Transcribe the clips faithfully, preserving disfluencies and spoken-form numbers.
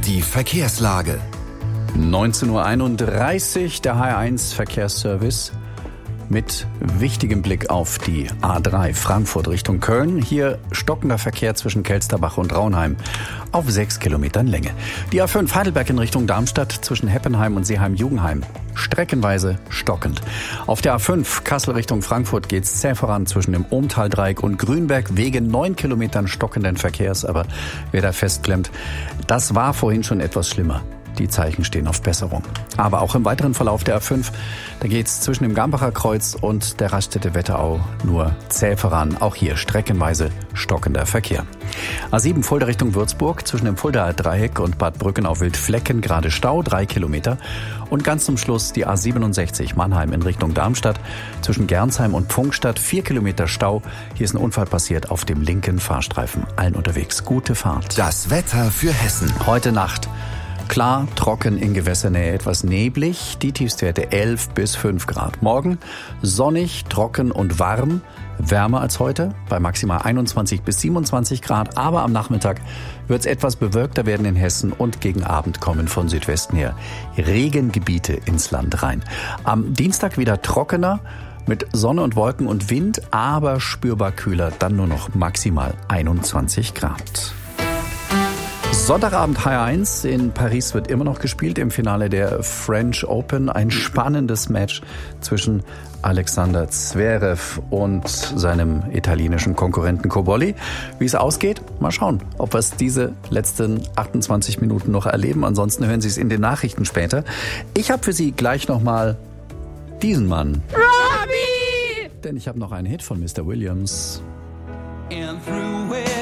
Die Verkehrslage. neunzehn Uhr einunddreißig, der H R eins Verkehrsservice mit wichtigem Blick auf die A drei Frankfurt Richtung Köln. Hier stockender Verkehr zwischen Kelsterbach und Raunheim auf sechs Kilometern Länge. Die A fünf Heidelberg in Richtung Darmstadt zwischen Heppenheim und Seeheim-Jugenheim streckenweise stockend. Auf der A fünf Kassel Richtung Frankfurt geht's zäh voran zwischen dem Ohmtaldreieck und Grünberg wegen neun Kilometern stockenden Verkehrs. Aber wer da festklemmt, das war vorhin schon etwas schlimmer. Die Zeichen stehen auf Besserung. Aber auch im weiteren Verlauf der A fünf, da geht's zwischen dem Gambacher Kreuz und der Raststätte Wetterau nur zäh voran. Auch hier streckenweise stockender Verkehr. A sieben Fulda Richtung Würzburg zwischen dem Fuldaer Dreieck und Bad Brückenau-Wildflecken gerade Stau, drei Kilometer. Und ganz zum Schluss die A siebenundsechzig Mannheim in Richtung Darmstadt zwischen Gernsheim und Pfungstadt, vier Kilometer Stau. Hier ist ein Unfall passiert auf dem linken Fahrstreifen. Allen unterwegs gute Fahrt. Das Wetter für Hessen. Heute Nacht klar, trocken in Gewässernähe, etwas neblig, die Tiefstwerte elf bis fünf Grad. Morgen sonnig, trocken und warm, wärmer als heute, bei maximal einundzwanzig bis siebenundzwanzig Grad. Aber am Nachmittag wird es etwas bewölkter werden in Hessen und gegen Abend kommen von Südwesten her Regengebiete ins Land rein. Am Dienstag wieder trockener, mit Sonne und Wolken und Wind, aber spürbar kühler, dann nur noch maximal einundzwanzig Grad. Sonntagabend H R eins in Paris wird immer noch gespielt im Finale der French Open. Ein spannendes Match zwischen Alexander Zverev und seinem italienischen Konkurrenten Cobolli. Wie es ausgeht, mal schauen, ob wir es diese letzten achtundzwanzig Minuten noch erleben. Ansonsten hören Sie es in den Nachrichten später. Ich habe für Sie gleich nochmal diesen Mann. Robbie! Denn ich habe noch einen Hit von Mister Williams. And through it.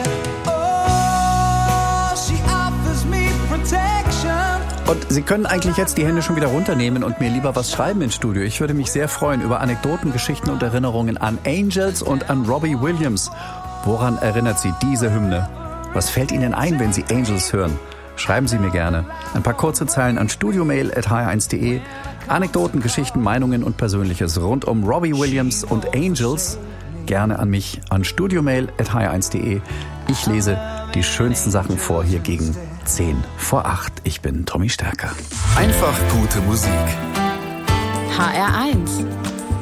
Und Sie können eigentlich jetzt die Hände schon wieder runternehmen und mir lieber was schreiben ins Studio. Ich würde mich sehr freuen über Anekdoten, Geschichten und Erinnerungen an Angels und an Robbie Williams. Woran erinnert Sie diese Hymne? Was fällt Ihnen ein, wenn Sie Angels hören? Schreiben Sie mir gerne ein paar kurze Zeilen an studiomail at h r eins punkt de. Anekdoten, Geschichten, Meinungen und Persönliches rund um Robbie Williams und Angels. Gerne an mich an studiomail at h r eins punkt de. Ich lese die schönsten Sachen vor, hier gegen zehn vor acht. Ich bin Tommy Stärker. Einfach gute Musik. H R eins